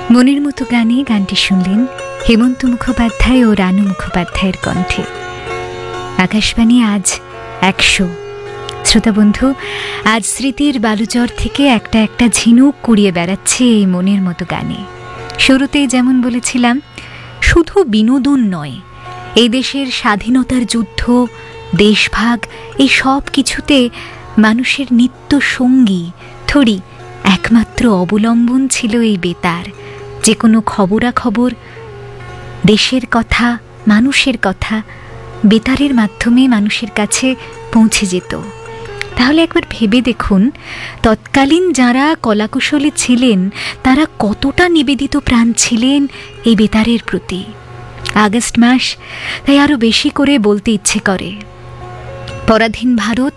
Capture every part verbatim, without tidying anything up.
মনের মতো গানে গানটি শুনলেন হেমন্ত মুখোপাধ্যায় ও রানু মুখোপাধ্যায়ের কণ্ঠে। আকাশবাণী আজ একশো। শ্রোতা বন্ধু, আজ স্মৃতির বালুচর থেকে একটা একটা ঝিনুক কুড়িয়ে বেড়াচ্ছে এই মনের মতো গানে। শুরুতেই যেমন বলেছিলাম, শুধু বিনোদন নয়, এই দেশের স্বাধীনতার যুদ্ধ, দেশভাগ, এই সব কিছুতে মানুষের নিত্য সঙ্গী থরি একমাত্র অবলম্বন ছিল এই বেতার। যে কোনো খবরাখবর, দেশের কথা, মানুষের কথা বেতারের মাধ্যমে মানুষের কাছে পৌঁছে যেত। তাহলে একবার ভেবে দেখুন, তৎকালীন যারা কলাকুশলী ছিলেন তারা কতটা নিবেদিত প্রাণ ছিলেন এই বেতারের প্রতি। আগস্ট মাস, তাই আরও বেশি করে বলতে ইচ্ছে করে। পরাধীন ভারত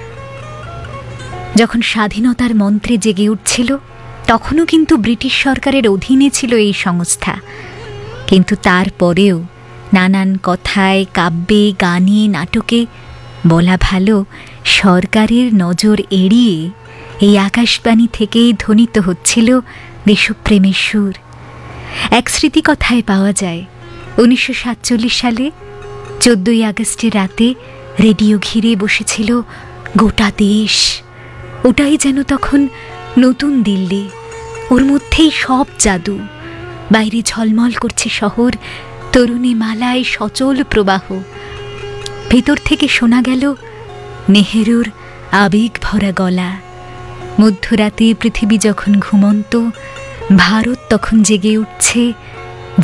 যখন স্বাধীনতার মন্ত্রে জেগে উঠছিল, তখনও কিন্তু ব্রিটিশ সরকারের অধীনে ছিল এই সংস্থা। কিন্তু তারপরেও নানান কথায়, কাব্যে, গানে, নাটকে বলা ভালো, সরকারের নজর এড়িয়ে এই আকাশবাণী থেকেই ধ্বনিত হচ্ছিল দেশপ্রেমের সুর। এক স্মৃতিকথায় পাওয়া যায়, উনিশশো সাতচল্লিশ সালে চোদ্দই আগস্টের রাতে রেডিও ঘিরে বসেছিল গোটা দেশ। ওটাই যেন তখন নতুন দিল্লি, ওর মধ্যেই সব জাদু। বাইরে ঝলমল করছে শহর, তরুণী মালায় সচল প্রবাহ। ভেতর থেকে শোনা গেল নেহেরুর আবেগ ভরা গলা। মধ্যরাতে পৃথিবী যখন ঘুমন্ত, ভারত তখন জেগে উঠছে